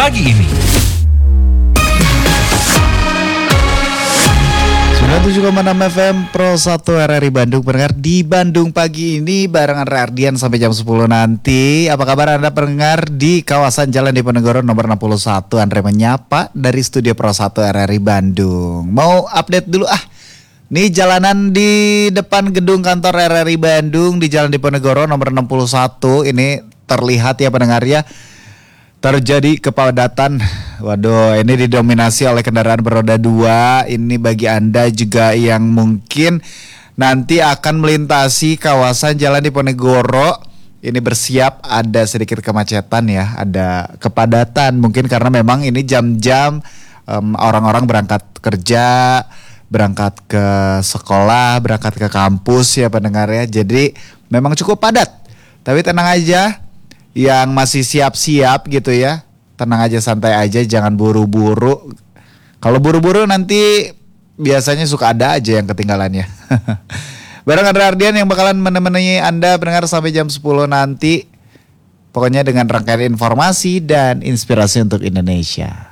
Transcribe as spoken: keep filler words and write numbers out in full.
pagi ini. sembilan puluh tujuh koma enam F M Pro satu R R I Bandung. Pendengar di Bandung pagi ini barengan Rardian sampai jam sepuluh nanti. Apa kabar Anda pendengar di kawasan Jalan Diponegoro nomor enam puluh satu? Andre menyapa dari studio Pro satu R R I Bandung. Mau update dulu ah. Nih jalanan di depan gedung kantor R R I Bandung di Jalan Diponegoro nomor enam puluh satu ini terlihat ya pendengar ya. Terjadi kepadatan. Waduh, ini didominasi oleh kendaraan beroda dua. Ini bagi Anda juga yang mungkin nanti akan melintasi kawasan Jalan Diponegoro. Ini bersiap ada sedikit kemacetan ya, ada kepadatan. Mungkin karena memang ini jam-jam um, orang-orang berangkat kerja, berangkat ke sekolah, berangkat ke kampus ya pendengar ya. Jadi memang cukup padat. Tapi tenang aja. Yang masih siap-siap gitu ya, tenang aja, santai aja, jangan buru-buru. Kalau buru-buru nanti biasanya suka ada aja yang ketinggalan ya. Bareng Andre Ardian yang bakalan menemani Anda pendengar sampai jam sepuluh nanti. Pokoknya dengan rangkaian informasi dan inspirasi untuk Indonesia.